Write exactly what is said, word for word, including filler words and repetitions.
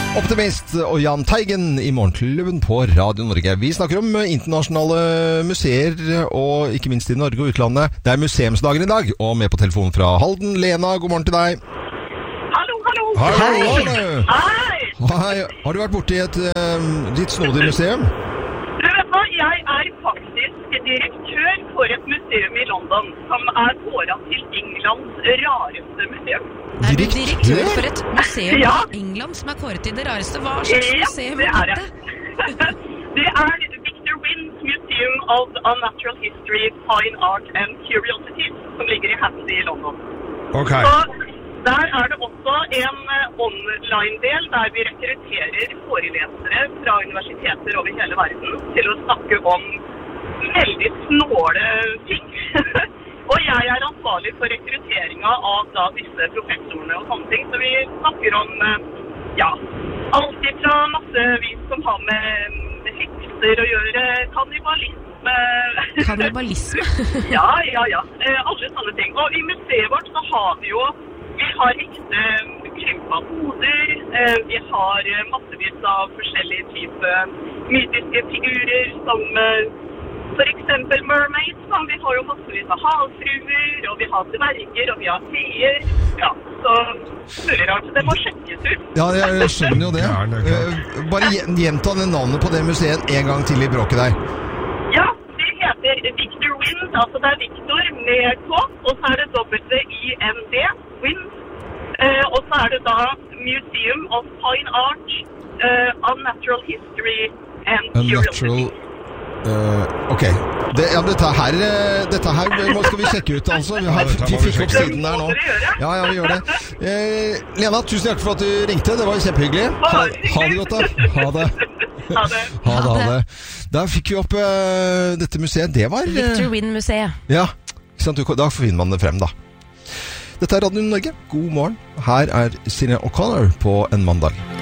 Optimist og Jahn Teigen i Morgenklubben på Radio Norge. Vi snakker om internasjonale museer, og ikke minst i Norge og utlandet. Det er museumsdagen i dag, og med på telefonen fra Halden. Lena, god morgen til deg. Hallo, hallo. Hallo, Hei. Hei. Hei. Har du vært borte i et uh, litt snodig museum? Du vet hva, jeg er faktisk direktør for et museum i London, som er kåret til Englands rareste museum. Er du direktør for et museum Ja. i England som er kåret til det rareste? Hva slags Ja, museum det er er dette? det. Det er Victor Wynne's Museum of Unnatural History, Fine Art and Curiosities, som ligger i Hampstead i London. Ok. Så der er det også en eh, online-del der vi rekrutterer forelesere fra universiteter over hele verden til å snakke om veldig snåle ting. Og jeg er ansvarlig for rekrutteringa av da disse professorene og sånne ting. Så vi snakker om, eh, ja, alt fra massevis som har med, med hekser å gjøre, kannibalisme. Kannibalisme? Ja, ja, ja. Eh, alle sånne ting. Og i museet vårt så har vi jo, vi har ekte krympa hoder, eh, vi har eh, massevis av forskjellige typer mytiske figurer som eh, for eksempel mermaids, som vi har jo massevis av havfruer, og vi har dverger, og vi har feer. Ja, så mulig rart. Det må sjekkes ut. Ja, jeg skjønner jo det. Ja, det er klart. Uh, bare gjen- gjenta det navnet på det museet en gang til i bråket der. Ja, det heter Victor Wynne, altså det er Victor med K, og så er det W I N D, Wynne. Eh, og så er det da Museum of Fine Art, eh, Unnatural History and Unnatural... Curiosities. Uh, ok. Det, ja, dette her, eh, dette her må, skal vi sjekke ut, altså. Vi, har, dette vi må vi fikk opp sjekke. siden der nå. Det må dere gjøre. Ja, ja, vi gjør det. Eh, Lena, tusen hjertelig for at du ringte. Det var kjempehyggelig. Ha, ha det godt, da. Ha det. Ha det. Ha det, ha det. Da fikk vi opp uh, dette museet. Det var... Uh, Victor Wynne-museet. ja, ikke sant? Da finner man det frem, da. Dette er Radio Norge. God morgen. Her er Sinéad O'Connor på en mandag.